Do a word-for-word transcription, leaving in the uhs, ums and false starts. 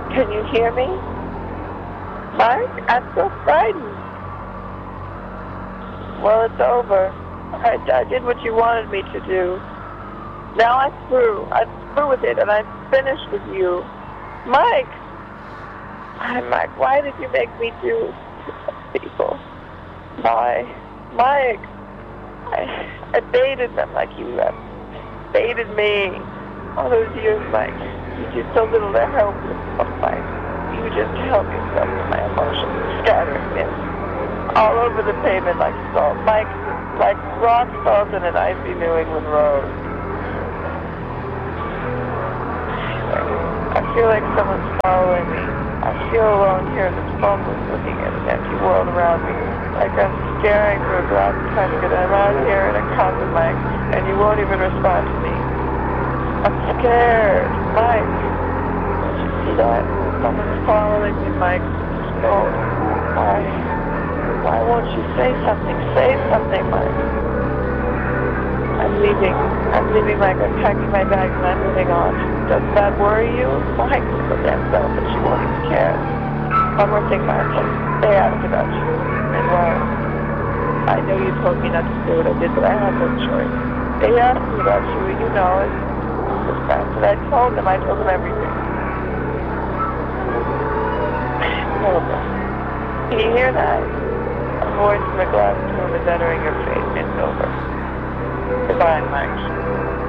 Can you hear me? Mike, I'm so frightened. Well, it's over. I, I did what you wanted me to do. Now I'm through. I'm through with it, and I'm finished with you. Mike! Why, Mike, why did you make me do to people? Why? Mike! I, I baited them like you have baited me. All those years, Mike. You did so little to help yourself, Mike. You just help yourself with my emotions, scattering them all over the pavement like salt. Mike, like rock salt in an icy New England road. I feel like someone's following me. I feel alone here in this phone booth looking at an empty world around me. Like I'm staring through a glass casket and I'm out here in a coffin, Mike, and you won't even respond to me. I'm scared. Mike, don't you see that? Someone's following me, Mike. Oh, why? Why won't you say something? Say something, Mike. I'm leaving. I'm leaving, Mike. I'm packing my bags and I'm moving on. Doesn't that worry you? Mike is so damn selfish. You won't even care. One more thing, Mike. They asked about you. And well, I know you told me not to do what I did, but I had no choice. They asked me about you, and you know it. The fact that I told them, I told them everything. Hold on. Can you hear that? A voice in the glass tomb is entering your face. It's over. Goodbye, Mike.